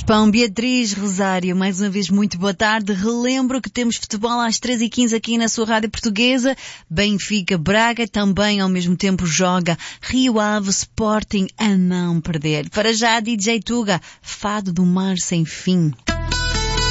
Pão, Beatriz Rosário, mais uma vez muito boa tarde. Relembro que temos futebol às 13h15 aqui na sua rádio portuguesa. Benfica, Braga também ao mesmo tempo joga. Rio Ave, Sporting a não perder. Para já, DJ Tuga, Fado do Mar Sem Fim.